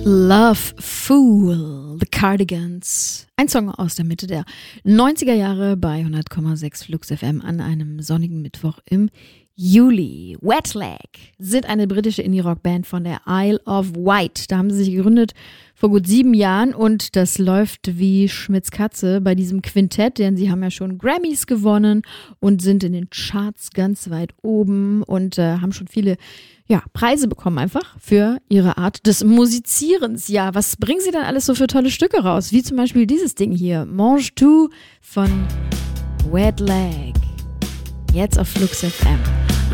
Love Fool, The Cardigans. Ein Song aus der Mitte der 90er Jahre bei 100,6 Flux FM an einem sonnigen Mittwoch im Juli. Wet Leg sind eine britische Indie-Rock-Band von der Isle of Wight. Da haben sie sich gegründet vor gut 7 Jahren und das läuft wie Schmitz Katze bei diesem Quintett, denn sie haben ja schon Grammys gewonnen und sind in den Charts ganz weit oben und haben schon viele Preise bekommen einfach für ihre Art des Musizierens. Ja, was bringen sie dann alles so für tolle Stücke raus? Wie zum Beispiel dieses Ding hier, Mange Tout von Wet Leg. Jetzt auf Flux FM.